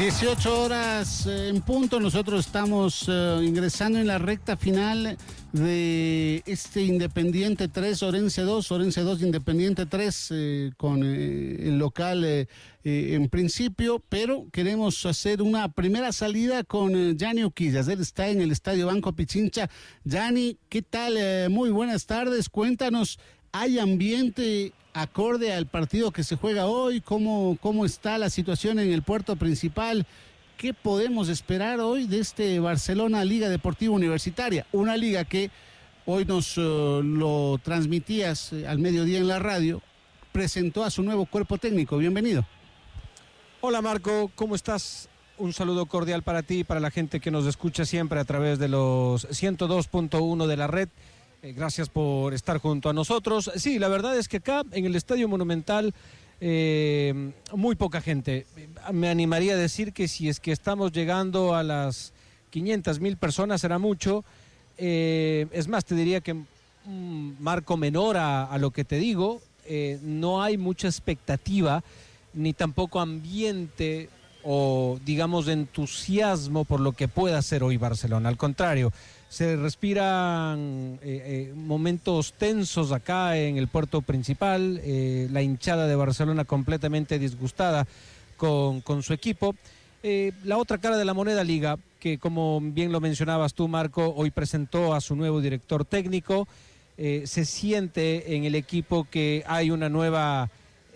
18 horas en punto, nosotros estamos ingresando en la recta final de este Independiente 3, Orense 2, Independiente 3, con el local en principio, pero queremos hacer una primera salida con Gianni Uquillas. Él está en el Estadio Banco Pichincha. Gianni, ¿qué tal? Muy buenas tardes, cuéntanos, ¿hay ambiente acorde al partido que se juega hoy? ¿Cómo está la situación en el puerto principal? ¿Qué podemos esperar hoy de este Barcelona Liga Deportiva Universitaria? Una liga que hoy nos lo transmitías al mediodía en la radio, presentó a su nuevo cuerpo técnico. Bienvenido. Hola Marco, ¿cómo estás? Un saludo cordial para ti y para la gente que nos escucha siempre a través de los 102.1 de la red. Gracias por estar junto a nosotros. Sí, la verdad es que acá en el Estadio Monumental muy poca gente. Me animaría a decir que si es que estamos llegando a las 500,000 personas será mucho. Es más, te diría que un marco menor a lo que te digo. No hay mucha expectativa ni tampoco ambiente o digamos entusiasmo por lo que pueda hacer hoy Barcelona. Al contrario, se respiran momentos tensos acá en el puerto principal, la hinchada de Barcelona completamente disgustada con su equipo. La otra cara de la moneda, Liga, que como bien lo mencionabas tú, Marco, hoy presentó a su nuevo director técnico. Se siente en el equipo que hay una nueva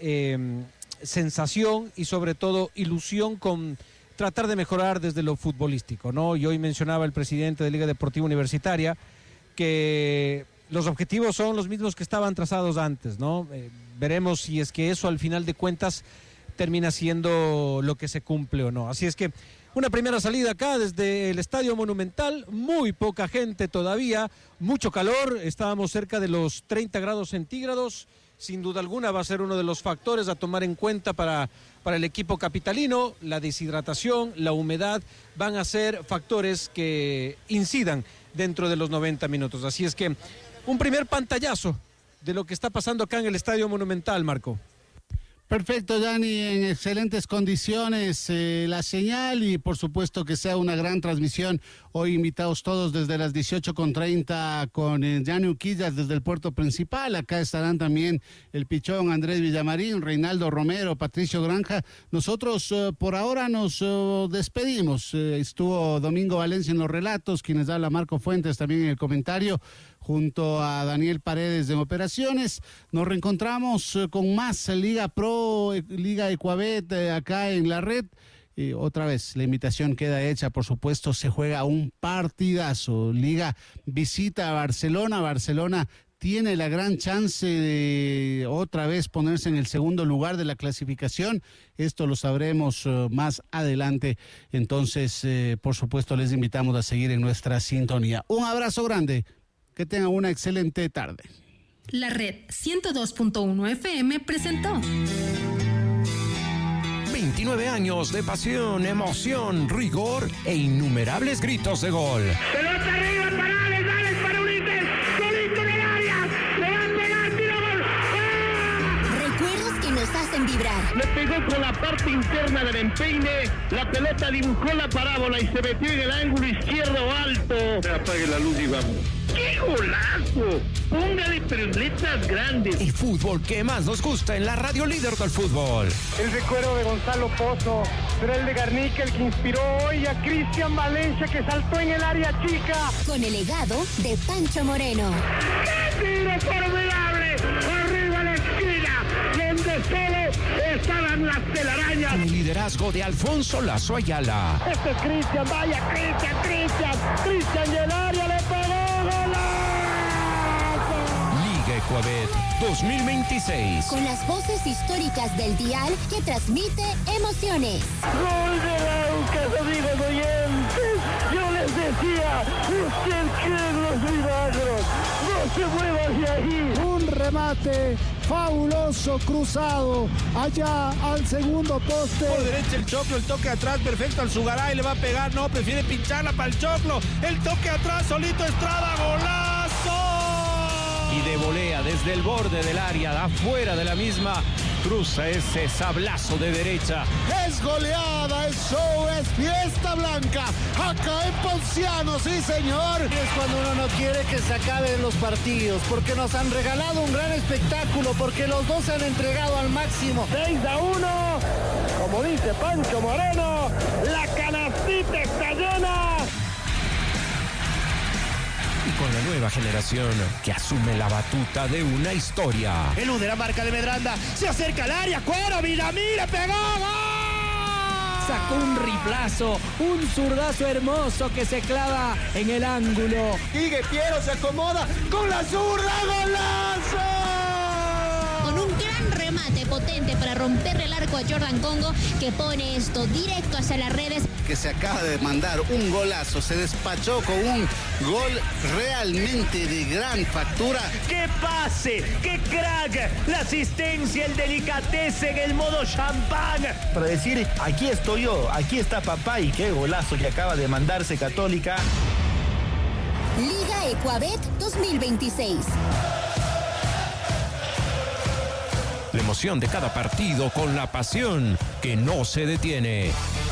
sensación y sobre todo ilusión con tratar de mejorar desde lo futbolístico, ¿no? Y hoy mencionaba el presidente de Liga Deportiva Universitaria que los objetivos son los mismos que estaban trazados antes, ¿no? Veremos si es que eso al final de cuentas termina siendo lo que se cumple o no. Así es que una primera salida acá desde el Estadio Monumental, muy poca gente todavía, mucho calor, estábamos cerca de los 30 grados centígrados, sin duda alguna va a ser uno de los factores a tomar en cuenta para el equipo capitalino. La deshidratación, la humedad van a ser factores que incidan dentro de los 90 minutos. Así es que un primer pantallazo de lo que está pasando acá en el Estadio Monumental, Marco. Perfecto, Gianni, en excelentes condiciones la señal y por supuesto que sea una gran transmisión. Hoy invitados todos desde las 18:30 con Gianni Uquillas desde el puerto principal. Acá estarán también el Pichón, Andrés Villamarín, Reinaldo Romero, Patricio Granja. Nosotros por ahora nos despedimos. Estuvo Domingo Valencia en los relatos, quienes habla Marco Fuentes también en el comentario, junto a Daniel Paredes en operaciones. Nos reencontramos con más Liga Pro, Liga Ecuabet acá en la red. Otra vez, la invitación queda hecha, por supuesto, se juega un partidazo. Liga visita a Barcelona. Barcelona tiene la gran chance de otra vez ponerse en el segundo lugar de la clasificación. Esto lo sabremos más adelante. Entonces, por supuesto, les invitamos a seguir en nuestra sintonía. Un abrazo grande. Que tengan una excelente tarde. La red 102.1 FM presentó 29 años de pasión, emoción, rigor e innumerables gritos de gol. Pelota arriba, Parales, dale para Ulises, solito en el área, le va a pegar, tiro gol. ¡Ah! Recuerdos que nos hacen vibrar. Le pegó con la parte interna del empeine, la pelota dibujó la parábola y se metió en el ángulo izquierdo alto. Apague la luz y vamos. ¡Qué golazo! Póngale pero letras grandes. El fútbol que más nos gusta en la radio líder del fútbol. El recuerdo de Gonzalo Pozo, pero el de Garnica el que inspiró hoy a Cristian Valencia que saltó en el área chica. Con el legado de Pancho Moreno. ¡Qué tiro formidable! Arriba a la esquina, donde solo estaban las telarañas. Con el liderazgo de Alfonso Lazo Ayala. Este es Cristian, vaya Cristian y el área le pegó. Liga Ecuabet 2026. Con las voces históricas del dial que transmite emociones. Gol de Aucas, amigos oyentes. Yo les decía, usted cree en los milagros. No se mueva de ahí. Un remate fabuloso cruzado allá al segundo poste. Por derecha el Choclo, el toque atrás perfecto al Zugaray, le va a pegar, no, prefiere pincharla para el Choclo. El toque atrás, solito Estrada, golazo. Y de volea desde el borde del área, afuera de la misma, cruza ese sablazo de derecha. Es goleada, es show, es fiesta blanca. Acá en Ponciano, sí señor. Es cuando uno no quiere que se acaben los partidos, porque nos han regalado un gran espectáculo, porque los dos se han entregado al máximo. 6-1, como dice Pancho Moreno, la canastita está llena. Y con la nueva generación que asume la batuta de una historia. Elude la marca de Medranda, se acerca al área, Cuero, Villamil, pegó, ¡gol! Sacó un riflazo, un zurdazo hermoso que se clava en el ángulo. Sigue Piero, se acomoda con la zurda, golazo. Con un gran remate potente para romperle el arco a Jordan Congo, que pone esto directo hacia las redes. Que se acaba de mandar un golazo, se despachó con un gol realmente de gran factura. ¡Qué pase! ¡Qué crack! La asistencia, el delicatese en el modo champán. Para decir, aquí estoy yo, aquí está papá, y qué golazo que acaba de mandarse Católica. Liga Ecuabet 2026. La emoción de cada partido con la pasión que no se detiene.